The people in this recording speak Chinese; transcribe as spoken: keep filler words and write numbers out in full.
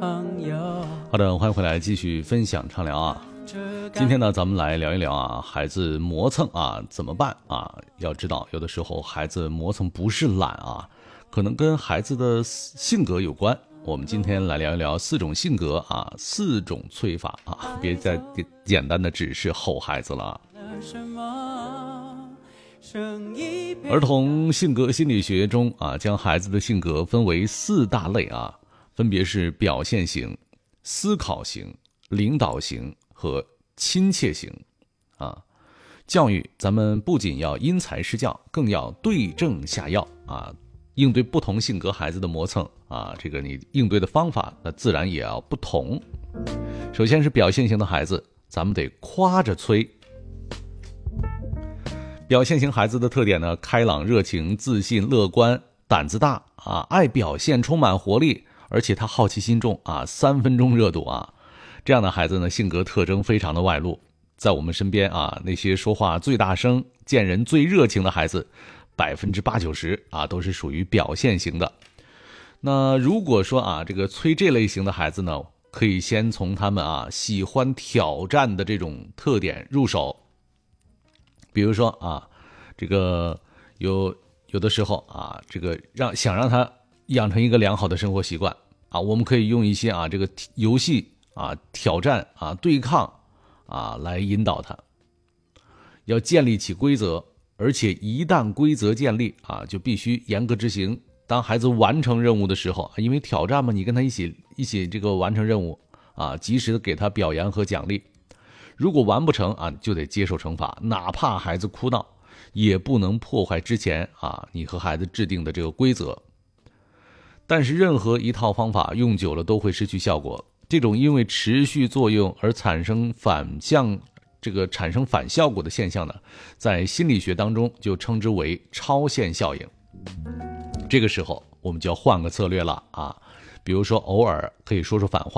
好的，欢迎回来继续分享畅聊啊。今天呢，咱们来聊一聊啊，孩子磨蹭啊怎么办啊？要知道，有的时候孩子磨蹭不是懒啊，可能跟孩子的性格有关。我们今天来聊一聊四种性格啊，四种催法啊，别再简单的只是吼孩子了啊。儿童性格心理学中啊，将孩子的性格分为四大类啊，分别是表现型、思考型、领导型和亲切型啊。教育咱们不仅要因材施教，更要对症下药啊。应对不同性格孩子的磨蹭啊，这个你应对的方法那自然也要不同。首先是表现型的孩子，咱们得夸着催。表现型孩子的特点呢，开朗、热情、自信、乐观、胆子大啊，爱表现，充满活力，而且他好奇心重啊，三分钟热度啊。这样的孩子呢，性格特征非常的外露。在我们身边啊，那些说话最大声、见人最热情的孩子，百分之八九十啊，都是属于表现型的。那如果说啊，这个催这类型的孩子呢，可以先从他们啊喜欢挑战的这种特点入手。比如说啊，这个有有的时候啊，这个让想让他养成一个良好的生活习惯啊，我们可以用一些啊这个游戏啊挑战啊对抗啊来引导他，要建立起规则。而且一旦规则建立啊，就必须严格执行。当孩子完成任务的时候，因为挑战嘛，你跟他一起一起这个完成任务啊，及时的给他表扬和奖励。如果完不成啊，就得接受惩罚，哪怕孩子哭闹，也不能破坏之前啊你和孩子制定的这个规则。但是任何一套方法用久了都会失去效果，这种因为持续作用而产生反向。这个产生反效果的现象呢，在心理学当中就称之为超限效应。这个时候我们就要换个策略了啊，比如说偶尔可以说说反话。